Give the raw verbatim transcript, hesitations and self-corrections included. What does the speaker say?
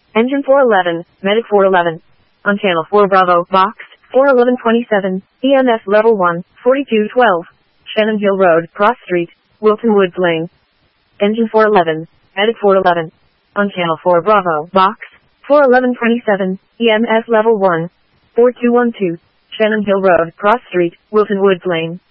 Engine four eleven, Medic four eleven. On Channel four Bravo, Box, four eleven twenty-seven, E M S Level one, forty-two twelve. Shannon Hill Road, Cross Street, Wilton Woods Lane. Engine four eleven, Medic four eleven. On Channel four Bravo, Box, four eleven twenty-seven, E M S Level one, four two one two. Shannon Hill Road, Cross Street, Wilton Woods Lane.